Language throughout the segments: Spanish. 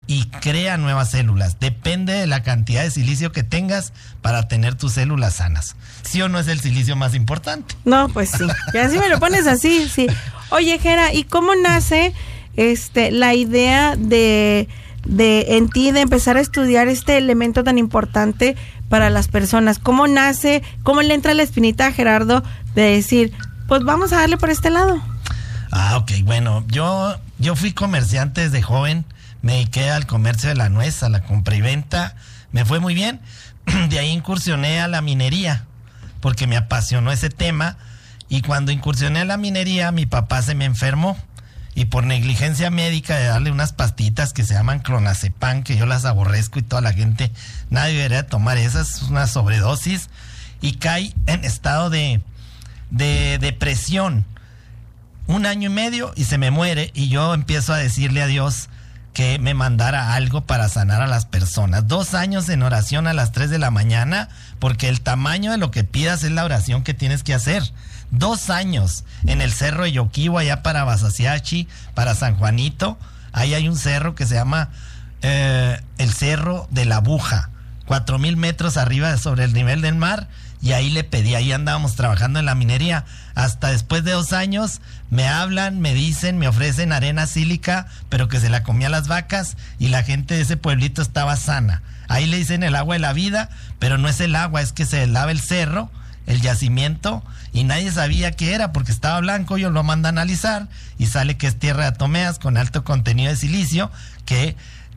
y crea nuevas células. Depende de la cantidad de silicio que tengas para tener tus células sanas. ¿Sí o no es el silicio más importante? No, pues sí. Ya si me lo pones así, sí. Oye, Gera, ¿y cómo nace la idea de en ti de empezar a estudiar este elemento tan importante para las personas? ¿Cómo nace, cómo le entra la espinita a Gerardo de decir, pues vamos a darle por este lado? Ok, bueno, yo fui comerciante desde joven, me dediqué al comercio de la nuez, a la compra y venta, me fue muy bien. De ahí incursioné a la minería, porque me apasionó ese tema, y cuando incursioné a la minería, mi papá se me enfermó, y por negligencia médica de darle unas pastillitas que se llaman clonazepam, que yo las aborrezco y toda la gente, nadie debería tomar esas, una sobredosis, y caí en estado de depresión, 1 año y medio, y se me muere, y yo empiezo a decirle a Dios que me mandara algo para sanar a las personas. 2 años en oración a las 3 de la mañana, porque el tamaño de lo que pidas es la oración que tienes que hacer. 2 años en el cerro de Yoquibo, allá para Basasiachi, para San Juanito. Ahí hay un cerro que se llama el Cerro de la Aguja, 4,000 metros arriba sobre el nivel del mar, y ahí le pedí, ahí andábamos trabajando en la minería. Hasta después de 2 años me hablan, me dicen, me ofrecen arena sílica, pero que se la comía las vacas, y la gente de ese pueblito estaba sana. Ahí le dicen el agua de la vida, pero no es el agua, es que se lava el cerro, el yacimiento, y nadie sabía qué era porque estaba blanco. Yo lo mando a analizar y sale que es tierra de atomeas con alto contenido de silicio, que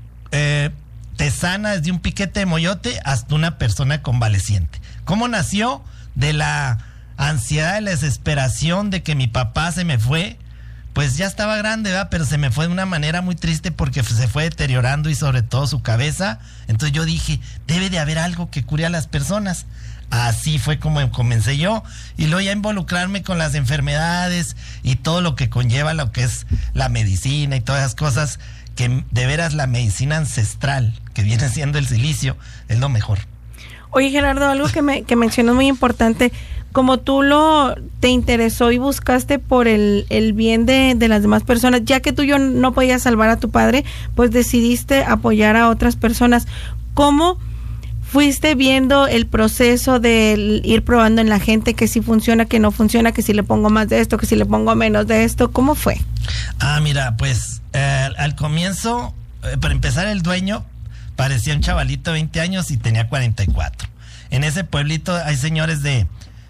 te sana desde un piquete de moyote hasta una persona convaleciente. ¿Cómo nació? De la ansiedad, de la desesperación de que mi papá se me fue. Pues ya estaba grande, ¿verdad? Pero se me fue de una manera muy triste porque se fue deteriorando, y sobre todo su cabeza. Entonces yo dije, debe de haber algo que cure a las personas. Así fue como comencé yo, y luego ya involucrarme con las enfermedades y todo lo que conlleva lo que es la medicina y todas esas cosas, que de veras la medicina ancestral, que viene siendo el silicio, es lo mejor. Oye, Gerardo, algo que mencionas muy importante, como tú te interesó y buscaste por el bien de las demás personas, ya que tú no podías salvar a tu padre, pues decidiste apoyar a otras personas. ¿Cómo fuiste viendo el proceso de ir probando en la gente que si funciona, que no funciona, que si le pongo más de esto, que si le pongo menos de esto? ¿Cómo fue? Mira, pues al comienzo, para empezar, el dueño parecía un chavalito de 20 años y tenía 44. En ese pueblito hay señores de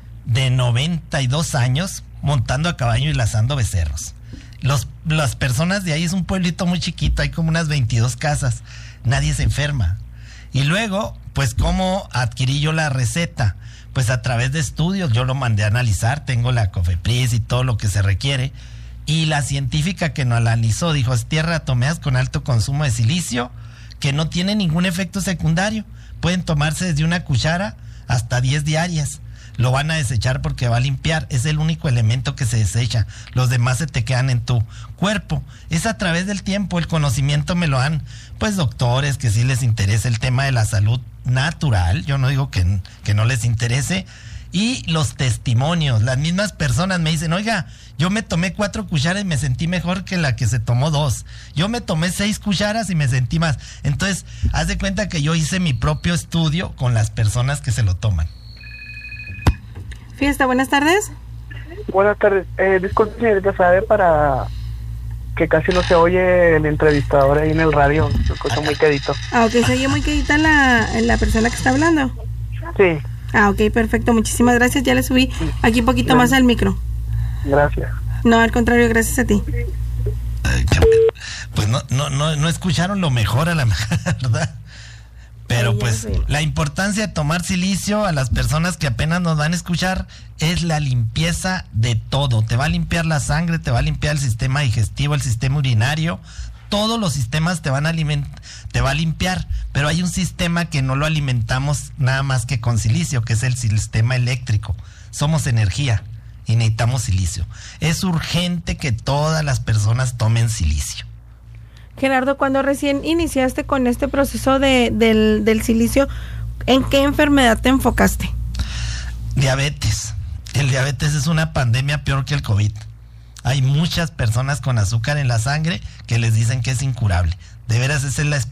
92 años montando a caballo y lazando becerros. Las personas de ahí, es un pueblito muy chiquito, hay como unas 22 casas, nadie se enferma. Y luego, pues, ¿cómo adquirí yo la receta? Pues a través de estudios, yo lo mandé a analizar, tengo la COFEPRIS y todo lo que se requiere, y la científica que nos analizó dijo, es tierra de atomeas con alto consumo de silicio, que no tiene ningún efecto secundario, pueden tomarse desde una cuchara hasta 10 diarias, lo van a desechar porque va a limpiar, es el único elemento que se desecha, los demás se te quedan en tu cuerpo. Es a través del tiempo, el conocimiento me lo dan, pues, doctores que sí les interesa el tema de la salud natural, yo no digo que no les interese, y los testimonios, las mismas personas me dicen, oiga, yo me tomé 4 cucharas y me sentí mejor que la que se tomó 2, yo me tomé 6 cucharas y me sentí más. Entonces, haz de cuenta que yo hice mi propio estudio con las personas que se lo toman. Fiesta, buenas tardes. Buenas tardes, disculpe, señorita, ¿sabe para que casi no se oye el entrevistador ahí en el radio? Se escucha muy quedito. Ok, se oye muy quedita la persona que está hablando. Sí. Ok, perfecto, muchísimas gracias, ya le subí aquí un poquito más al micro. Gracias. No, al contrario, gracias a ti. Pues no escucharon lo mejor a la verdad. Pero pues la importancia de tomar silicio a las personas que apenas nos van a escuchar es la limpieza de todo. Te va a limpiar la sangre, te va a limpiar el sistema digestivo, el sistema urinario. Todos los sistemas te va a limpiar, pero hay un sistema que no lo alimentamos nada más que con silicio, que es el sistema eléctrico. Somos energía y necesitamos silicio. Es urgente que todas las personas tomen silicio. Gerardo, cuando recién iniciaste con este proceso del silicio, ¿en qué enfermedad te enfocaste? Diabetes. El diabetes es una pandemia peor que el COVID. Hay muchas personas con azúcar en la sangre que les dicen que es incurable. De veras, esa es la